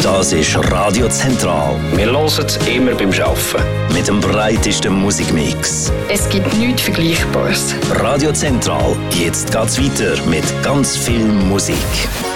Das ist Radio Zentral. Wir hören es immer beim Arbeiten. Mit dem breitesten Musikmix. Es gibt nichts Vergleichbares. Radio Zentral. Jetzt geht's weiter mit ganz viel Musik.